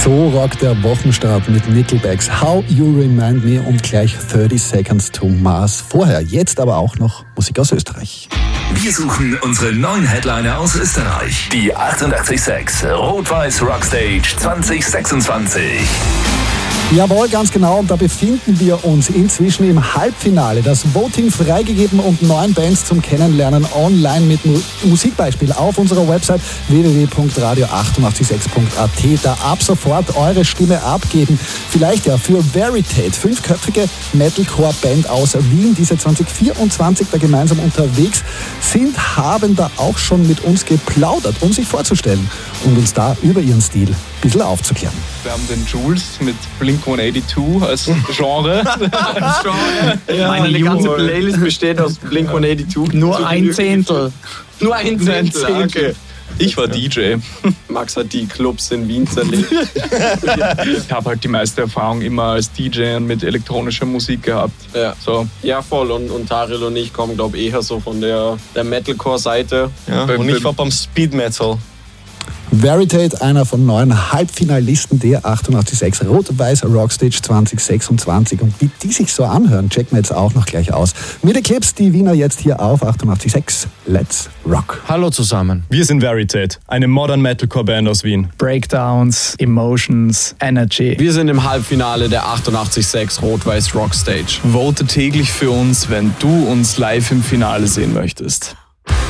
So rockt der Wochenstart mit Nickelbacks How You Remind Me und gleich 30 Seconds to Mars. Vorher, jetzt aber auch noch Musik aus Österreich. Wir suchen unsere neuen Headliner aus Österreich. Die 886 Rot-Weiß Rockstage 2026. Jawohl, ganz genau. Und da befinden wir uns inzwischen im Halbfinale. Das Voting freigegeben und 9 Bands zum Kennenlernen online mit Musikbeispiel auf unserer Website www.radio886.at. Da ab sofort eure Stimme abgeben. Vielleicht ja für Veritate, 5-köpfige Metalcore-Band aus Wien, die seit 2024 da gemeinsam unterwegs sind, haben da auch schon mit uns geplaudert, um sich vorzustellen und uns da über ihren Stil ein bisschen aufzuklären. Wir haben den Jules mit Blink-182 als Genre. Ja, meine ganze Playlist besteht aus Blink-182. Nur ein Zehntel. Nur ein Zehntel, okay. Ich war DJ. Max hat die Clubs in Wien zerlegt. Ich habe halt die meiste Erfahrung immer als DJ und mit elektronischer Musik gehabt. Ja, so. Ja voll. Und Taril und ich kommen, glaube ich, eher so von der Metalcore-Seite. Ja, und ich war beim Speed Metal. Veritate, einer von 9 Halbfinalisten der 886 Rot-Weiß Rockstage 2026. Und wie die sich so anhören, checken wir jetzt auch noch gleich aus. Mit den Clips, die Wiener jetzt hier auf 886. Let's rock. Hallo zusammen. Wir sind Veritate, eine Modern Metalcore Band aus Wien. Breakdowns, Emotions, Energy. Wir sind im Halbfinale der 886 Rot-Weiß Rockstage. Vote täglich für uns, wenn du uns live im Finale sehen möchtest.